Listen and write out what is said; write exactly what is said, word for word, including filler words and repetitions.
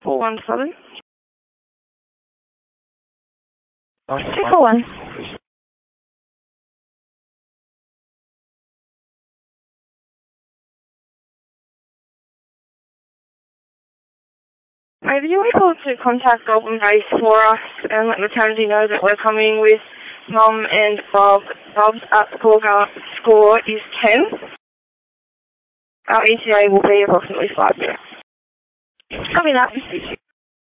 four one seven. Nice. two four one. Are you able to contact Golden Base for us and let maternity know that we're coming with Mum and Bob? Bob's up score, score is ten. Our E T A will be approximately five minutes. Copy that.